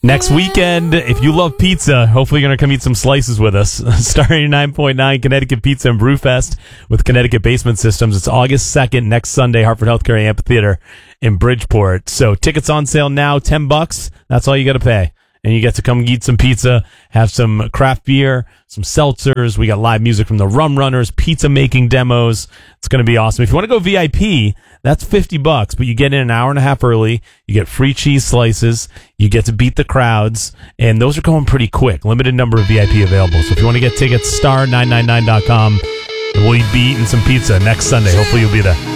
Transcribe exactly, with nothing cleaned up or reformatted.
Next weekend, if you love pizza, hopefully you're going to come eat some slices with us. Star eighty-nine point nine Connecticut Pizza and Brewfest with Connecticut Basement Systems. It's August second, next Sunday, Hartford Healthcare Amphitheater in Bridgeport. So tickets on sale now, ten bucks. That's all you got to pay. And you get to come eat some pizza, have some craft beer, some seltzers. We got live music from the Rum Runners, pizza making demos. It's going to be awesome. If you want to go V I P, that's fifty bucks, but you get in an hour and a half early. You get free cheese slices. You get to beat the crowds, and those are going pretty quick. Limited number of V I P available. So if you want to get tickets, star nine nine nine dot com, and we'll be eating some pizza next Sunday. Hopefully you'll be there.